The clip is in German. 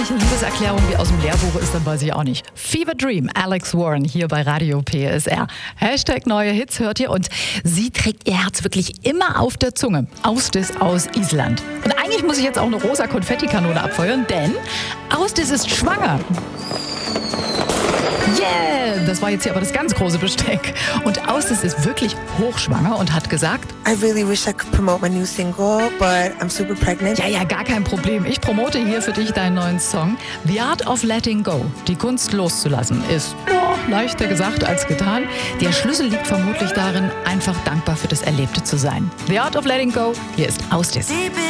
Liebeserklärung, die aus dem Lehrbuch ist, dann weiß ich auch nicht. Fever Dream, Alex Warren hier bei Radio PSR. Hashtag neue Hits hört ihr und sie trägt ihr Herz wirklich immer auf der Zunge. Austis aus Island. Und eigentlich muss ich jetzt auch eine rosa Konfettikanone abfeuern, denn Austis ist schwanger. Yeah, das war jetzt hier aber das ganz große Besteck. Und Austis ist wirklich hochschwanger und hat gesagt, I really wish I could promote my new single, but I'm super pregnant. Ja, gar kein Problem. Ich promote hier für dich deinen neuen Song. The Art of Letting Go. Die Kunst loszulassen ist leichter gesagt als getan. Der Schlüssel liegt vermutlich darin, einfach dankbar für das Erlebte zu sein. The Art of Letting Go. Hier ist Austis.